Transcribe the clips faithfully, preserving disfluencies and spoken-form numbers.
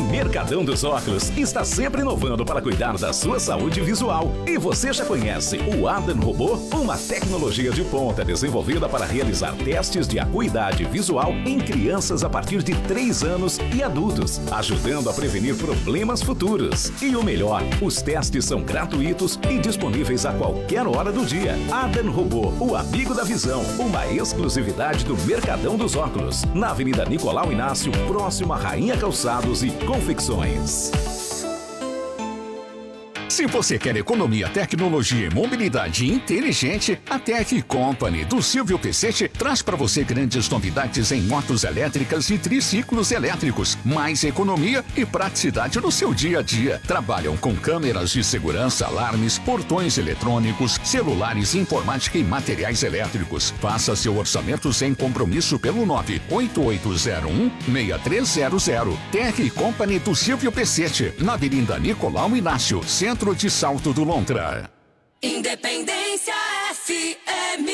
Mercadão dos Óculos está sempre inovando para cuidar da sua saúde visual. E você já conhece o Adam Robô? Uma tecnologia de ponta desenvolvida para realizar testes de acuidade visual em crianças a partir de três anos e adultos, ajudando a prevenir problemas futuros. E o melhor, os testes são gratuitos e disponíveis a qualquer hora do dia. Adam Robô, o amigo da visão, uma exclusividade do Mercadão dos Óculos, na Avenida Nicolau Inácio, próximo a Rainha Calçados e Confecções. Se você quer economia, tecnologia e mobilidade inteligente, a Tech Company do Silvio Pecete traz para você grandes novidades em motos elétricas e triciclos elétricos. Mais economia e praticidade no seu dia a dia. Trabalham com câmeras de segurança, alarmes, portões eletrônicos, celulares, informática e materiais elétricos. Faça seu orçamento sem compromisso pelo nove oito oito zero um seis três zero zero. Tech Company do Silvio Pecete, na Avenida Nicolau Inácio, Centro de Salto do Lontra. Independência F M.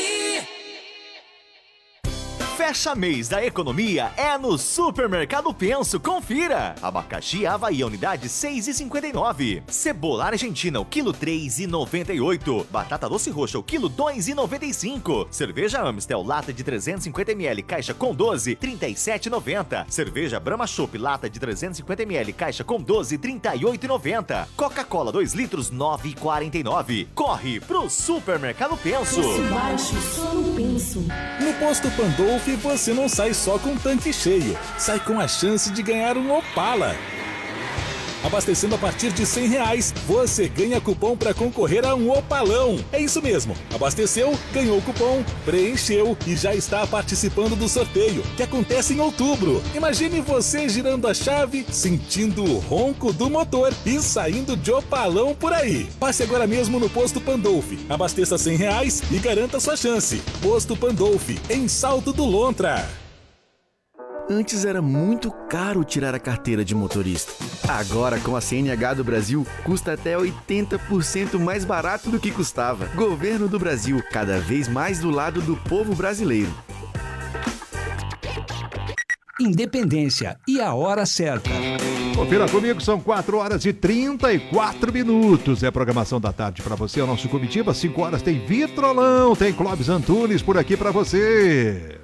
Fecha mês da economia é no Supermercado Penso, confira! Abacaxi Avaí, unidade seis e cinquenta e nove. Cebola argentina, o quilo três e noventa e oito. Batata doce roxa, o quilo dois e noventa e cinco. Cerveja Amstel, lata de trezentos e cinquenta mililitros, caixa com doze, trinta e sete e noventa. Cerveja Brahma Chopp, lata de trezentos e cinquenta mililitros, caixa com doze, trinta e oito e noventa. Coca-Cola dois litros, nove e quarenta e nove. Corre pro Supermercado Penso! Preço baixo só no Penso. No posto Pandolfi você não sai só com o tanque cheio, sai com a chance de ganhar um Opala. Abastecendo a partir de cem reais, você ganha cupom para concorrer a um Opalão. É isso mesmo, abasteceu, ganhou o cupom, preencheu e já está participando do sorteio, que acontece em outubro. Imagine você girando a chave, sentindo o ronco do motor e saindo de Opalão por aí. Passe agora mesmo no Posto Pandolfi, abasteça cem reais e garanta sua chance. Posto Pandolfi, em Salto do Lontra. Antes era muito caro tirar a carteira de motorista. Agora, com a C N H do Brasil, custa até oitenta por cento mais barato do que custava. Governo do Brasil, cada vez mais do lado do povo brasileiro. Independência e a hora certa. Confira comigo, são quatro horas e trinta e quatro minutos. É a programação da tarde para você, o nosso Comitiva. cinco horas tem Vitrolão, tem Clóvis Antunes por aqui para você.